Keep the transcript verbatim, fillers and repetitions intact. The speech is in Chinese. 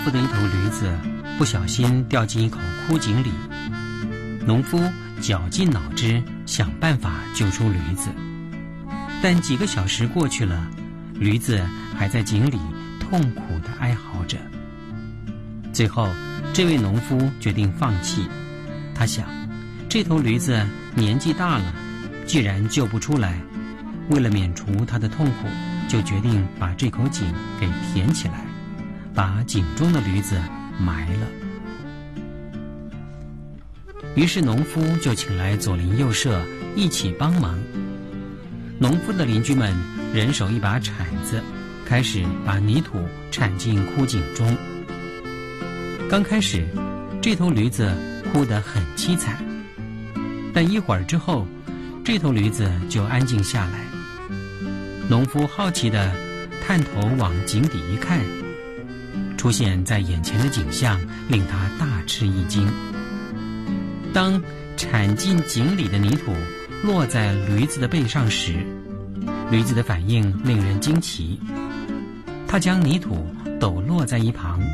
夫的一头驴子不小心掉进一口枯井里，农夫绞尽脑汁想办法救出驴子，但几个小时过去了，驴子还在井里痛苦地哀嚎着。最后，这位农夫决定放弃。他想，这头驴子年纪大了，既然救不出来，为了免除它的痛苦，就决定把这口井给填起来，把井中的驴子埋了。于是农夫就请来左邻右舍一起帮忙。农夫的邻居们人手一把铲子，开始把泥土铲进枯井中。刚开始，这头驴子哭得很凄惨，但一会儿之后，这头驴子就安静下来。农夫好奇地探头往井底一看，出现在眼前的景象令他大吃一惊。当铲进井里的泥土落在驴子的背上时，驴子的反应令人惊奇。它将泥土抖落在一旁，